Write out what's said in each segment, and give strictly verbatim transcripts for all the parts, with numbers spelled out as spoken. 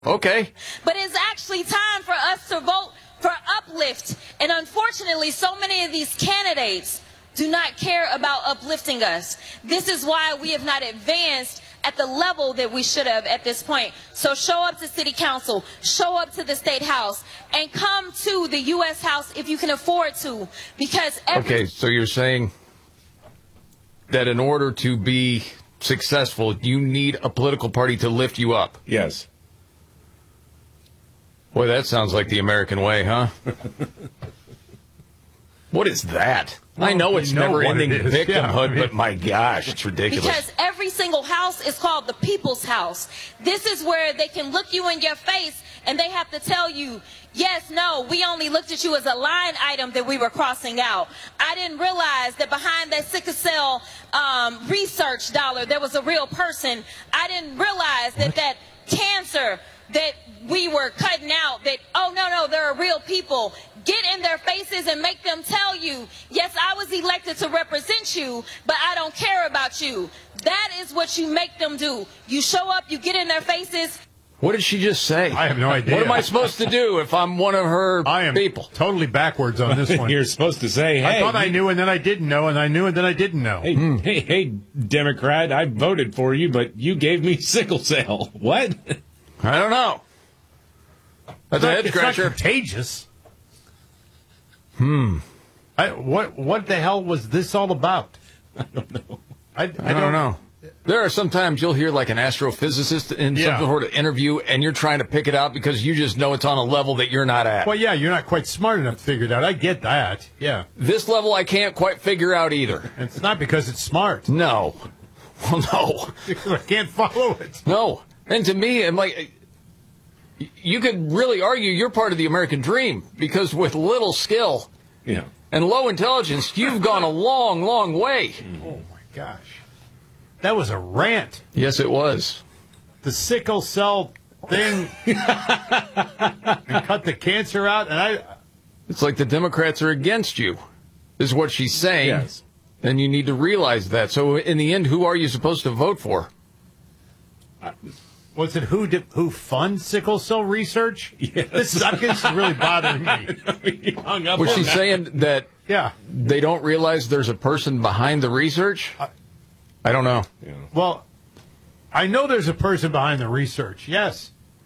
Okay. But it's actually time for us to vote for uplift. And unfortunately, so many of these candidates do not care about uplifting us. This is why we have not advanced at the level that we should have at this point. So show up to City Council, show up to the State House, and come to the U S House if you can afford to. Because every Okay, so you're saying that in order to be successful, you need a political party to lift you up. Yes. Boy, that sounds like the American way, huh? What is that? Well, I know it's you know never-ending what it is. victimhood, Yeah, I mean, but my gosh, it's ridiculous. Because every single house is called the people's house. This is where they can look you in your face and they have to tell you, yes, no, we only looked at you as a line item that we were crossing out. I didn't realize that behind that sickle cell um, research dollar, there was a real person. I didn't realize that that cancer that we were cutting out, that, oh, no, no, there are real people. Get in their faces and make them tell you, yes, I was elected to represent you, but I don't care about you. That is what you make them do. You show up, you get in their faces. What did she just say? I have no idea. What am I supposed to do if I'm one of her I am people? Totally backwards on this one. You're supposed to say, hey. I thought I knew and then I didn't know, and I knew and then I didn't know. Hey, Hmm. hey, hey, Democrat, I voted for you, but you gave me sickle cell. What? I don't know. That's It's a not- head it's not scratcher. contagious. Hmm. I, what what the hell was this all about? I don't know. I, I, I don't know. There are sometimes you'll hear like an astrophysicist in Yeah. some sort of interview, and you're trying to pick it out because you just know it's on a level that you're not at. Well, yeah, you're not quite smart enough to figure it out. I get that. Yeah. This level I can't quite figure out either. And it's not because it's smart. No. Well, no. I can't follow it. No. And to me, I'm like, you could really argue you're part of the American dream because with little skill Yeah. and low intelligence, you've gone a long, long way. Oh, my gosh. That was a rant. Yes, it was. The sickle cell thing and cut the cancer out. And I, It's like the Democrats are against you, is what she's saying. Yes. And you need to realize that. So in the end, who are you supposed to vote for? was it who did, who funds sickle cell research? Yes. This, I guess is really bothering me. He hung up Was on she that. saying that Yeah. they don't realize there's a person behind the research? I don't know. Yeah. Well, I know there's a person behind the research. Yes.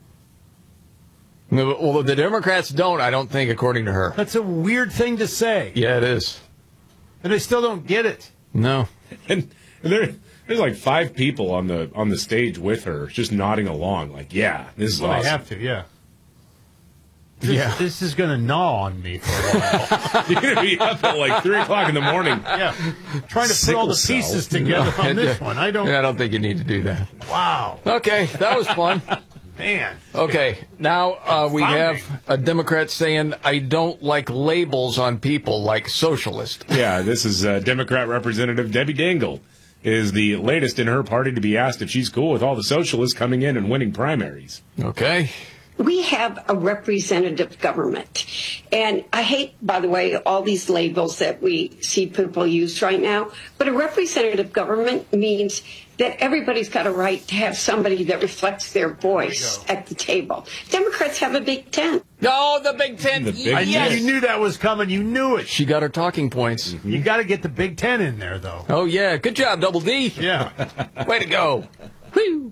No, well, the Democrats don't, I don't think, according to her. That's a weird thing to say. Yeah, it is. And I still don't get it. No. And there, there's like five people on the on the stage with her, just nodding along, like, yeah, this is Well, awesome. I have to, yeah. This, Yeah. this is going to gnaw on me for a while. You're going to be up at like three o'clock in the morning. Yeah. Trying to put all the Sickle cell. pieces together on this one. I don't. Yeah, I don't think you need to do that. Wow. Okay, that was fun. Man. Okay, now uh, we Founding. have a Democrat saying, I don't like labels on people like socialist. Yeah, this is uh, Democrat Representative Debbie Dingell is the latest in her party to be asked if she's cool with all the socialists coming in and winning primaries. Okay. We have a representative government. And I hate, by the way, all these labels that we see people use right now. But a representative government means that everybody's got a right to have somebody that reflects their voice at the table. Democrats have a Big Ten. No, the Big Ten. The Big I, yes. You knew that was coming. You knew it. She got her talking points. You got to get the Big Ten in there, though. Oh, yeah. Good job, Double D. Yeah. Way to go. Woo.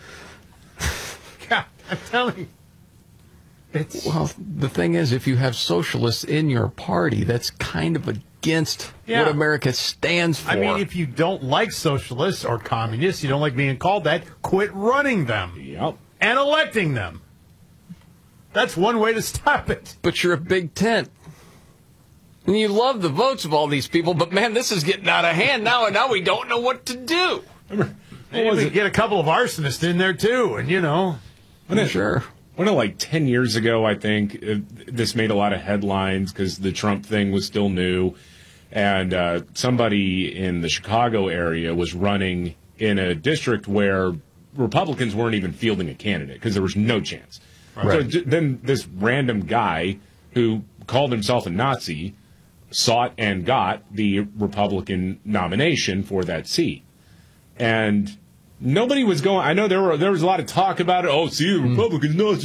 God, I'm telling you. It's, Well, the thing is, if you have socialists in your party, that's kind of against Yeah. what America stands for. I mean, if you don't like socialists or communists, you don't like being called that, quit running them Yep. and electing them. That's one way to stop it. but you're a big tent. And you love the votes of all these people, but man, this is getting out of hand now, and now we don't know what to do. Maybe we get a couple of arsonists in there, too, and, you know. Sure. When like ten years ago, I think uh, this made a lot of headlines because the Trump thing was still new. And uh, somebody in the Chicago area was running in a district where Republicans weren't even fielding a candidate because there was no chance. So Right. j- then this random guy who called himself a Nazi sought and got the Republican nomination for that seat. And nobody was going. I know there were there was a lot of talk about it. Oh, see, the Republicans know it's